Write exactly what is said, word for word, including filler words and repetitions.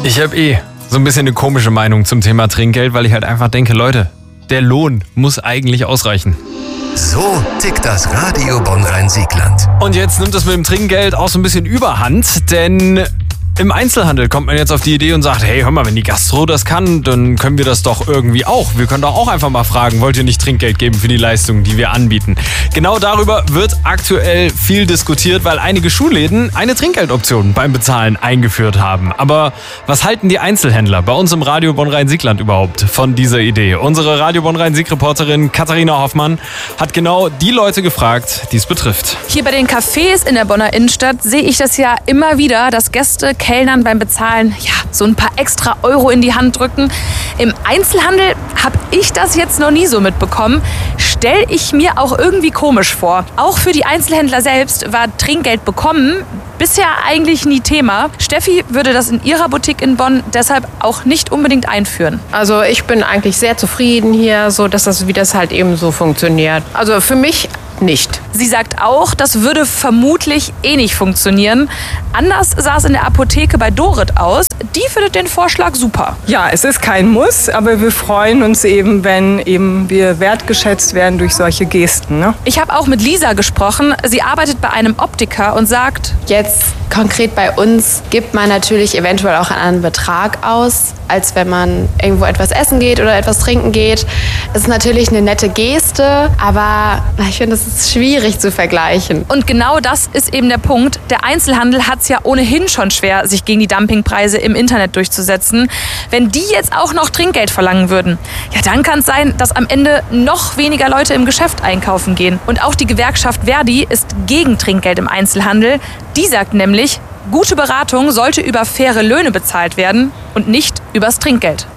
Ich habe eh so ein bisschen eine komische Meinung zum Thema Trinkgeld, weil ich halt einfach denke, Leute, der Lohn muss eigentlich ausreichen. So tickt das Radio Bonn-Rhein-Siegland. Und jetzt nimmt es mit dem Trinkgeld auch so ein bisschen Überhand, denn im Einzelhandel kommt man jetzt auf die Idee und sagt, hey, hör mal, wenn die Gastro das kann, dann können wir das doch irgendwie auch. Wir können doch auch einfach mal fragen, wollt ihr nicht Trinkgeld geben für die Leistungen, die wir anbieten? Genau darüber wird aktuell viel diskutiert, weil einige Schuhläden eine Trinkgeldoption beim Bezahlen eingeführt haben. Aber was halten die Einzelhändler bei uns im Radio Bonn-Rhein-Siegland überhaupt von dieser Idee? Unsere Radio Bonn-Rhein-Sieg-Reporterin Katharina Hoffmann hat genau die Leute gefragt, die es betrifft. Hier bei den Cafés in der Bonner Innenstadt sehe ich das ja immer wieder, dass Gäste Kellnern beim Bezahlen ja so ein paar extra Euro in die Hand drücken. Im Einzelhandel habe ich das jetzt noch nie so mitbekommen. Stelle ich mir auch irgendwie komisch vor. Auch für die Einzelhändler selbst war Trinkgeld bekommen bisher eigentlich nie Thema. Steffi würde das in ihrer Boutique in Bonn deshalb auch nicht unbedingt einführen. Also ich bin eigentlich sehr zufrieden hier, so dass das, wie das halt eben so funktioniert. Also für mich nicht. Sie sagt auch, das würde vermutlich eh nicht funktionieren. Anders sah es in der Apotheke bei Dorit aus. Die findet den Vorschlag super. Ja, es ist kein Muss, aber wir freuen uns eben, wenn eben wir wertgeschätzt werden durch solche Gesten. Ne? Ich habe auch mit Lisa gesprochen. Sie arbeitet bei einem Optiker und sagt, jetzt konkret bei uns gibt man natürlich eventuell auch einen Betrag aus, als wenn man irgendwo etwas essen geht oder etwas trinken geht. Es ist natürlich eine nette Geste, aber ich finde, es ist schwierig zu vergleichen. Und genau das ist eben der Punkt. Der Einzelhandel hat es ja ohnehin schon schwer, sich gegen die Dumpingpreise im Internet durchzusetzen. Wenn die jetzt auch noch Trinkgeld verlangen würden, ja, dann kann es sein, dass am Ende noch weniger Leute im Geschäft einkaufen gehen. Und auch die Gewerkschaft Verdi ist gegen Trinkgeld im Einzelhandel. Die sagt nämlich, gute Beratung sollte über faire Löhne bezahlt werden und nicht übers Trinkgeld.